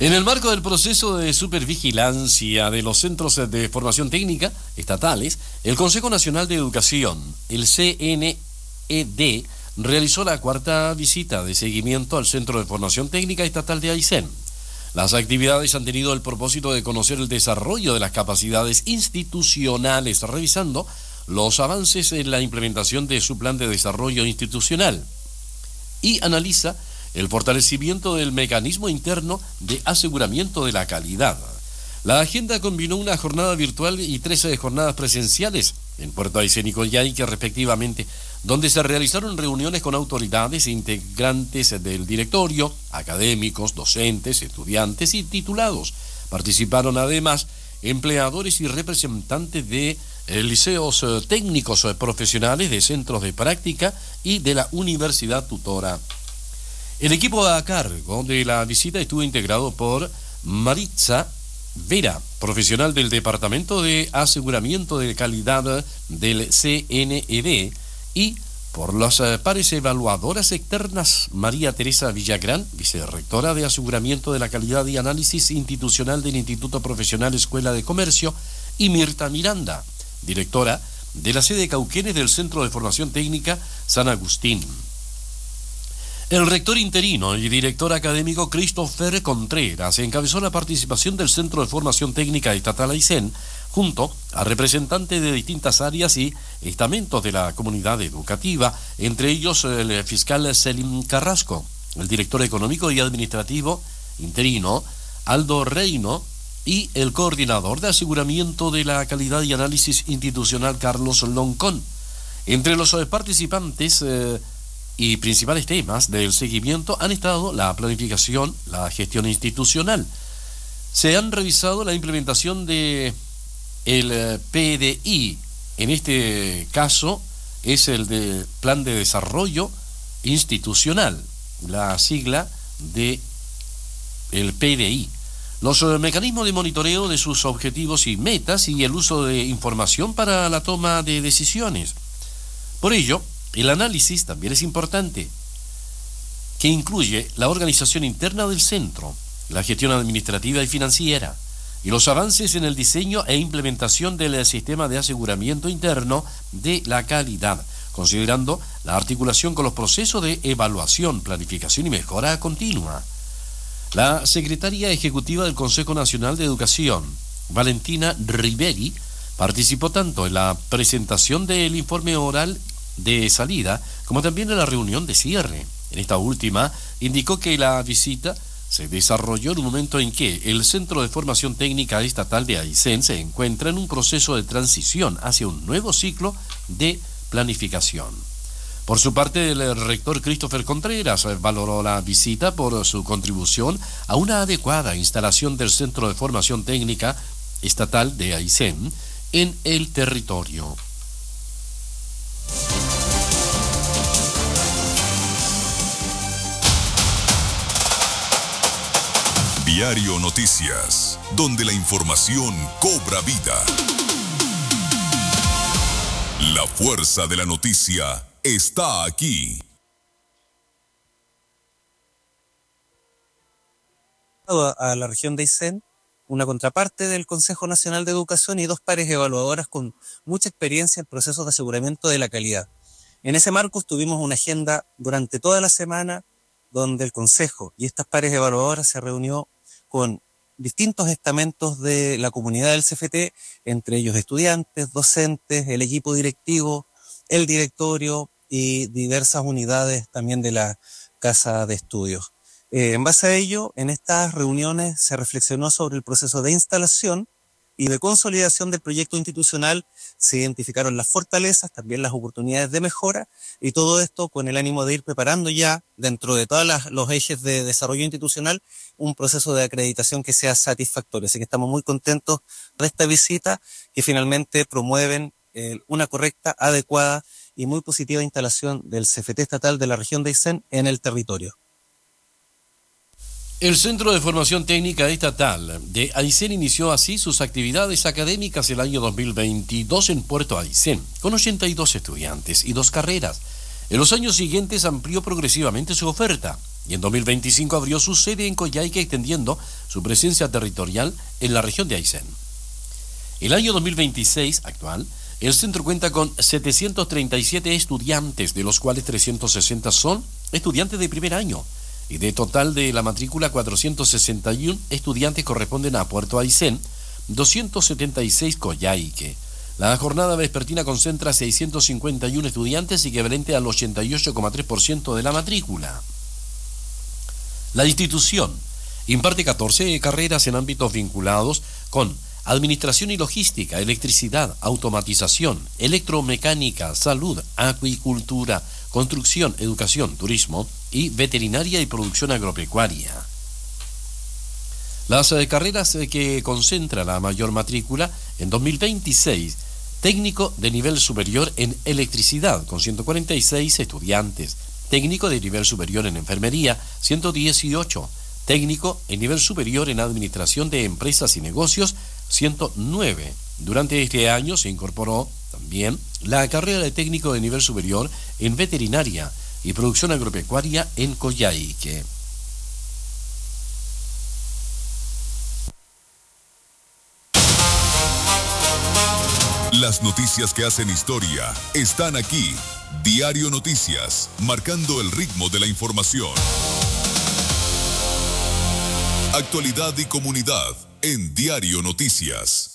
En el marco del proceso de supervigilancia de los centros de formación técnica estatales, el Consejo Nacional de Educación, el CNED, realizó la cuarta visita de seguimiento al Centro de Formación Técnica Estatal de Aysén. Las actividades han tenido el propósito de conocer el desarrollo de las capacidades institucionales, revisando los avances en la implementación de su plan de desarrollo institucional, y analiza el fortalecimiento del mecanismo interno de aseguramiento de la calidad. La agenda combinó una jornada virtual y 13 jornadas presenciales en Puerto Aysén y Coyhaique respectivamente, donde se realizaron reuniones con autoridades e integrantes del directorio, académicos, docentes, estudiantes y titulados. Participaron además empleadores y representantes de liceos técnicos profesionales, de centros de práctica y de la universidad tutora. El equipo a cargo de la visita estuvo integrado por Maritza Vera, profesional del Departamento de Aseguramiento de Calidad del CNED, y por las pares evaluadoras externas María Teresa Villagrán, vicerrectora de Aseguramiento de la Calidad y Análisis Institucional del Instituto Profesional Escuela de Comercio, y Mirta Miranda, directora de la sede Cauquenes del Centro de Formación Técnica San Agustín. El rector interino y director académico Christopher Contreras encabezó la participación del Centro de Formación Técnica Estatal Aysén, junto a representantes de distintas áreas y estamentos de la comunidad educativa, entre ellos el fiscal Selim Carrasco, el director económico y administrativo interino Aldo Reino y el coordinador de aseguramiento de la calidad y análisis institucional Carlos Loncón. Entre los participantes y principales temas del seguimiento han estado la planificación, la gestión institucional. Se han revisado la implementación de el PDI, en este caso es el de Plan de Desarrollo Institucional, la sigla de el PDI, los mecanismos de monitoreo de sus objetivos y metas y el uso de información para la toma de decisiones. Por ello, el análisis también es importante, que incluye la organización interna del centro, la gestión administrativa y financiera, y los avances en el diseño e implementación del sistema de aseguramiento interno de la calidad, considerando la articulación con los procesos de evaluación, planificación y mejora continua. La secretaria ejecutiva del Consejo Nacional de Educación, Valentina Riveri, participó tanto en la presentación del informe oral de salida como también en la reunión de cierre. En esta última indicó que la visita se desarrolló en un momento en que el Centro de Formación Técnica Estatal de Aysén se encuentra en un proceso de transición hacia un nuevo ciclo de planificación. Por su parte, el rector Christopher Contreras valoró la visita por su contribución a una adecuada instalación del Centro de Formación Técnica Estatal de Aysén en el territorio. Diario Noticias, donde la información cobra vida. La fuerza de la noticia está aquí. A la región de Aysén, una contraparte del Consejo Nacional de Educación y dos pares evaluadoras con mucha experiencia en procesos de aseguramiento de la calidad. En ese marco tuvimos una agenda durante toda la semana donde el Consejo y estas pares evaluadoras se reunió con distintos estamentos de la comunidad del CFT, entre ellos estudiantes, docentes, el equipo directivo, el directorio y diversas unidades también de la casa de estudios. En base a ello, en estas reuniones se reflexionó sobre el proceso de instalación y de consolidación del proyecto institucional, se identificaron las fortalezas, también las oportunidades de mejora, y todo esto con el ánimo de ir preparando ya, dentro de todos los ejes de desarrollo institucional, un proceso de acreditación que sea satisfactorio. Así que estamos muy contentos de esta visita, que finalmente promueven una correcta, adecuada y muy positiva instalación del CFT estatal de la región de Aysén en el territorio. El Centro de Formación Técnica Estatal de Aysén inició así sus actividades académicas el año 2022 en Puerto Aysén, con 82 estudiantes y 2 carreras. En los años siguientes amplió progresivamente su oferta, y en 2025 abrió su sede en Coyhaique, extendiendo su presencia territorial en la región de Aysén. El año 2026 actual, el centro cuenta con 737 estudiantes, de los cuales 360 son estudiantes de primer año, y de total de la matrícula 461 estudiantes corresponden a Puerto Aysén, 276 Coyhaique. La jornada vespertina concentra 651 estudiantes, equivalente al 88,3% de la matrícula. La institución imparte 14 carreras en ámbitos vinculados con administración y logística, electricidad, automatización, electromecánica, salud, acuicultura, construcción, educación, turismo y veterinaria y producción agropecuaria. Las carreras que concentra la mayor matrícula en 2026, técnico de nivel superior en electricidad, con 146 estudiantes, técnico de nivel superior en enfermería, 118, técnico en nivel superior en administración de empresas y negocios, 109. Durante este año se incorporó también la carrera de técnico de nivel superior en veterinaria y producción agropecuaria en Coyhaique. Las noticias que hacen historia están aquí. Diario Noticias, marcando el ritmo de la información. Actualidad y comunidad en Diario Noticias.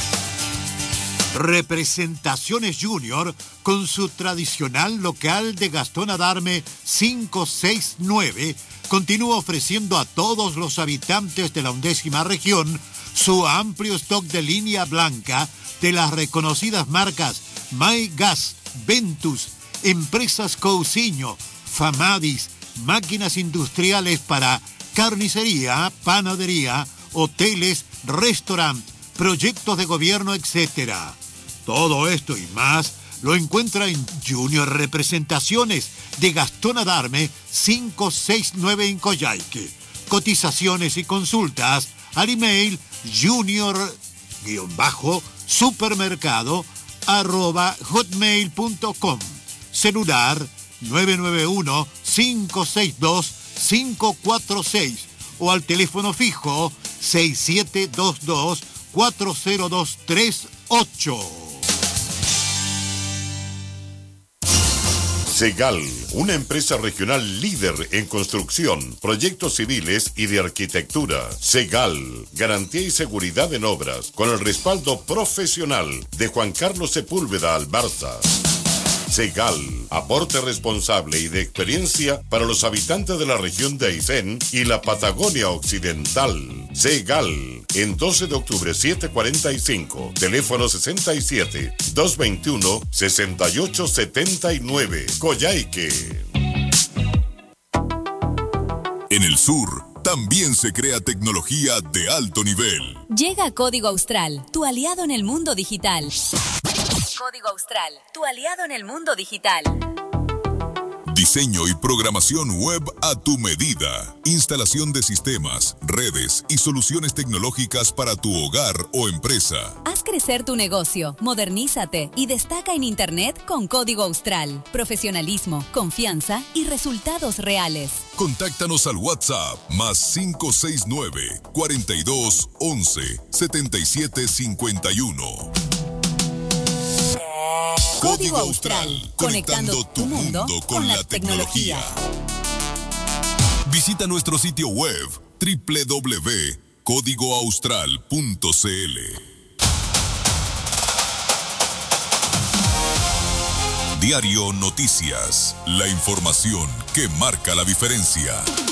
Representaciones Junior, con su tradicional local de Gastón Adarme 569, continúa ofreciendo a todos los habitantes de la 11ª región su amplio stock de línea blanca de las reconocidas marcas MyGas, Ventus, Empresas Cousiño, Famadis, máquinas industriales para carnicería, panadería, hoteles, restaurant, proyectos de gobierno, etc. Todo esto y más lo encuentra en Junior Representaciones de Gastón Adarme 569 en Coyhaique. Cotizaciones y consultas al email junior-supermercado@hotmail.com. Celular 991-562-546 o al teléfono fijo 6722-40238. Segal, una empresa regional líder en construcción, proyectos civiles y de arquitectura. Segal, garantía y seguridad en obras, con el respaldo profesional de Juan Carlos Sepúlveda Albarza. Segal, aporte responsable y de experiencia para los habitantes de la región de Aysén y la Patagonia Occidental. Segal, en 12 de octubre 745, teléfono 67-221-6879, Coyhaique. En el sur, también se crea tecnología de alto nivel. Llega Código Austral, tu aliado en el mundo digital. Código Austral, tu aliado en el mundo digital. Diseño y programación web a tu medida. Instalación de sistemas, redes y soluciones tecnológicas para tu hogar o empresa. Haz crecer tu negocio, modernízate y destaca en Internet con Código Austral. Profesionalismo, confianza y resultados reales. Contáctanos al WhatsApp +569 42 11 77 51. Código Austral, conectando tu mundo con la tecnología. Visita nuestro sitio web www.códigoaustral.cl. Diario Noticias, la información que marca la diferencia.